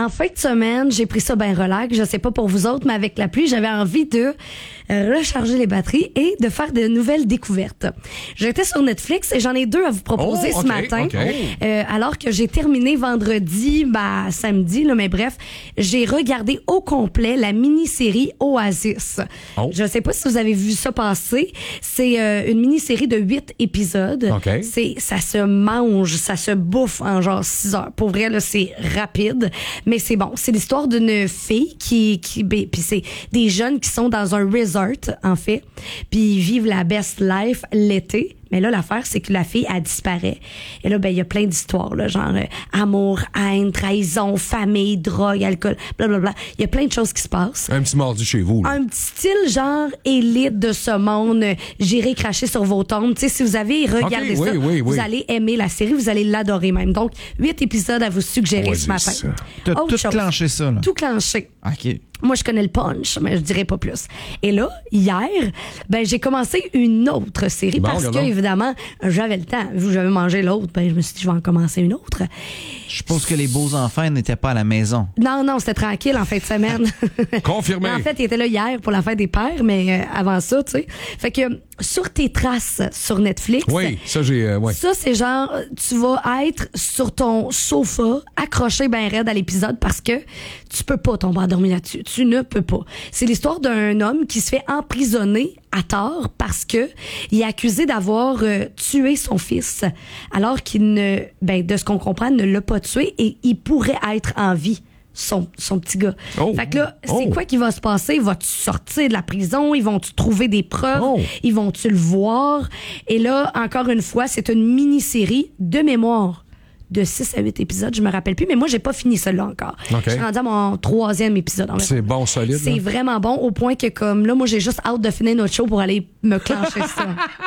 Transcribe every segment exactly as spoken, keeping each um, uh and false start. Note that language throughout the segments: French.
en fin de semaine, j'ai pris ça bien relax. Je sais pas pour vous autres, mais avec la pluie, j'avais envie de euh, recharger les batteries et de faire de nouvelles découvertes. J'étais sur Netflix et j'en ai deux à vous proposer oh, ce okay, matin. Okay. Euh, alors que j'ai terminé vendredi, bah, samedi, là, mais bref, j'ai regardé au complet la mini-série Oasis. Oh. Je sais pas si vous avez vu ça passer. C'est euh, une mini-série de huit épisodes. Okay. C'est, ça se mange, ça se bouffe en genre six heures. Pour vrai, là, c'est rapide, mais c'est bon. C'est l'histoire d'une fille qui, qui, puis c'est des jeunes qui sont dans un resort, en fait, puis ils vivent la best life l'été. Mais là, l'affaire, c'est que la fille, elle disparaît. Et là, ben, il y a plein d'histoires, là, genre euh, amour, haine, trahison, famille, drogue, alcool, blablabla. Il y a plein de choses qui se passent. Un petit mardi chez vous, là. Un petit style genre élite de ce monde. euh, J'irai cracher sur vos tombes. Tu sais, si vous avez regardé Okay, ça, oui, oui, oui. vous allez aimer la série, vous allez l'adorer même. Donc, huit épisodes à vous suggérer Ouais, ce matin. c'est ça. T'as Autre tout chose. clenché ça, là. Tout clenché. OK. Moi, je connais le punch, mais je dirais pas plus. Et là, hier, ben, j'ai commencé une autre série Bon, parce que, regardons. évidemment, j'avais le temps. Vu que j'avais mangé l'autre, ben, je me suis dit, je vais en commencer une autre. Je suppose que les beaux enfants n'étaient pas à la maison. Non, non, c'était tranquille en fin de semaine. Confirmé. En fait, il était là hier pour la fête des pères, mais euh, avant ça, tu sais. Fait que, sur tes traces sur Netflix. Oui, ça, j'ai. Euh, ouais. Ça, c'est genre, tu vas être sur ton sofa, accroché ben raide à l'épisode parce que tu peux pas tomber endormi là-dessus. Tu ne peux pas. C'est l'histoire d'un homme qui se fait emprisonner à tort parce que il est accusé d'avoir euh, tué son fils, alors qu'il ne, ben, de ce qu'on comprend, ne l'a pas tué et il pourrait être en vie. Son, son petit gars. Oh. Fait que là, c'est Oh. quoi qui va se passer? Vas-tu sortir de la prison? Ils vont-tu trouver des preuves? Oh. Ils vont-tu le voir? Et là, encore une fois, c'est une mini-série de mémoire de six à huit épisodes, je me rappelle plus, mais moi, j'ai pas fini celle-là encore. OK. Je suis rendue à mon troisième épisode. environ. C'est bon, solide. C'est là. vraiment bon au point que, comme là, moi, j'ai juste hâte de finir notre show pour aller me clencher ça.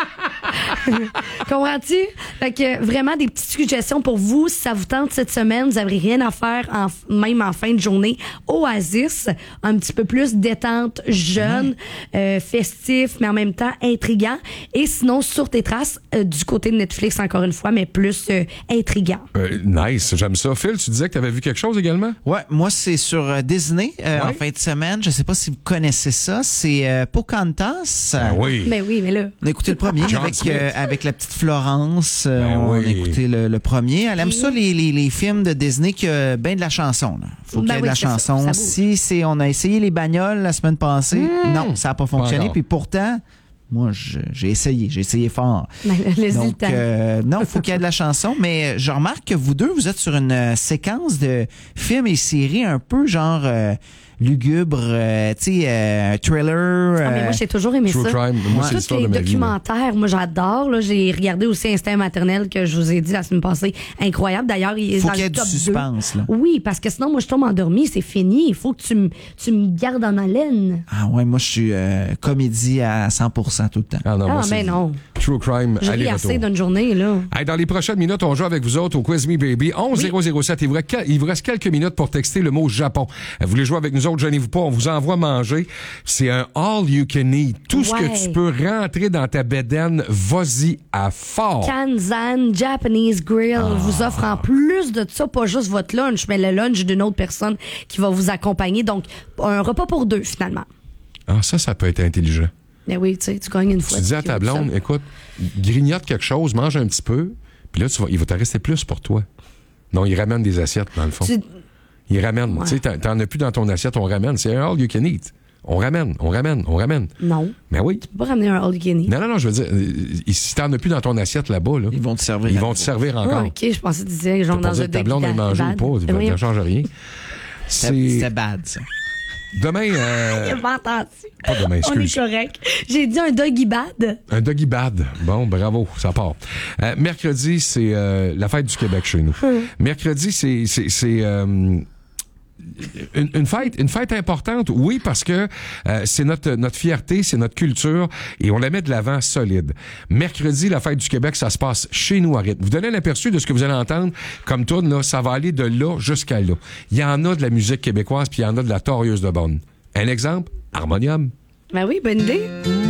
Comprends-tu? Fait que vraiment des petites suggestions pour vous. Si ça vous tente cette semaine, vous n'avez rien à faire, en, même en fin de journée. Oasis, un petit peu plus détente, jeune, mmh. euh, festif, mais en même temps intriguant. Et sinon, sur tes traces, euh, du côté de Netflix, encore une fois, mais plus euh, intriguant. Euh, nice, j'aime ça. Phil, tu disais que tu avais vu quelque chose également? Ouais, moi, c'est sur euh, Disney euh, Ouais. en fin de semaine. Je sais pas si vous connaissez ça. C'est euh, Pocahontas. Ah oui. Ben oui, mais là. On a écouté le premier John avec, Smith. euh, avec la petite Florence. Euh, Ben on oui. a écouté le, le premier. Elle aime Puis- ça, les, les, les films de Disney qui a bien de la chanson. Là. Faut qu'il y Ben ait oui, de la c'est ça, chanson. ça bouge. Si c'est, on a essayé les bagnoles la semaine passée, non, ça n'a pas fonctionné. encore. Puis pourtant, moi, je- j'ai essayé. J'ai essayé fort. Ben, laisse-y le Donc, temps. euh, non, il faut qu'il y ait de la chanson. Mais je remarque que vous deux, vous êtes sur une euh, séquence de films et séries un peu genre euh, lugubre, euh, tu sais, euh, thriller. Ah, mais moi, euh, j'ai toujours aimé True ça. crime. Moi, c'est Tous l'histoire les de ma vie. là. documentaires, moi, j'adore. Là, j'ai regardé aussi Instinct maternel que je vous ai dit la semaine passée. Incroyable. D'ailleurs, il est faut dans qu'il y ait le du top suspense. deux. Là. Oui, parce que sinon, moi, je tombe endormie. C'est fini. Il faut que tu me, tu me gardes en haleine. Ah ouais, moi je suis euh, comédie à cent pour cent tout le temps. Ah non, moi, Ah, c'est mais non. True crime, J'ai allez ri retour. assez d'une journée, là. Hey, dans les prochaines minutes, on joue avec vous autres au Quiz Me Baby. onze zéro zéro sept. Il vous reste, il vous reste quelques minutes pour texter le mot Japon. Vous voulez jouer avec nous autres, gênez-vous pas. On vous envoie manger. C'est un all you can eat. Tout ce Ouais. que tu peux rentrer dans ta bédaine, vas-y à fort. Kanzan Japanese Grill Ah. vous offre en plus de ça, pas juste votre lunch, mais le lunch d'une autre personne qui va vous accompagner. Donc, un repas pour deux, finalement. Ah, ça, ça peut être intelligent. Mais oui, tu sais, tu gagnes une fois. Tu dis à ta blonde, écoute, grignote quelque chose, mange un petit peu, puis là, tu vas, il va te rester plus pour toi. Non, il ramène des assiettes, dans le fond. Tu- Il ramène. Ouais. Tu sais, t'en- t'en as plus dans ton assiette, on ramène. C'est un all you can eat. On ramène, on ramène, on ramène. Non. Mais oui. Tu peux pas ramener un all you can eat. Non, non, non, je veux dire, euh, si t'en as plus dans ton assiette là-bas, là, Ils vont te servir. ils à vont te nouveau. servir encore. Ah, ok, je pensais que tu disais genre Pour dans dire un que ta blonde a doggy mangé bag. ou pas, Oui. ça ne change rien. C'était C'est c'était bad, ça. demain, euh, J'ai pas entendu. pas demain, On est excuse. correct. J'ai dit un doggy bad. Un doggy bad. Bon, bravo, ça part. Euh, mercredi, c'est euh, la fête du Québec chez nous. Mercredi, c'est c'est c'est euh, une, une fête, une fête importante, oui, parce que euh, c'est notre notre fierté, c'est notre culture et on la met de l'avant solide. Mercredi, la fête du Québec, ça se passe chez nous à Rythme. Vous donnez l'aperçu de ce que vous allez entendre comme tune, là, ça va aller de là jusqu'à là. Il y en a de la musique québécoise, puis il y en a de la torieuse de bonne. Un exemple, harmonium. Ben oui, bonne idée.